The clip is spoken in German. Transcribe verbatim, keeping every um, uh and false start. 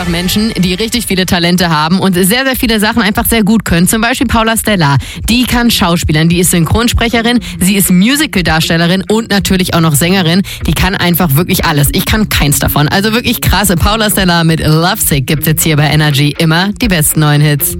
einfach Menschen, die richtig viele Talente haben und sehr, sehr viele Sachen einfach sehr gut können. Zum Beispiel Paula Stella. Die kann Schauspielern, die ist Synchronsprecherin, sie ist Musical-Darstellerin und natürlich auch noch Sängerin. Die kann einfach wirklich alles. Ich kann keins davon. Also wirklich krasse. Paula Stella mit Lovesick gibt's jetzt hier bei Energy. Immer die besten neuen Hits.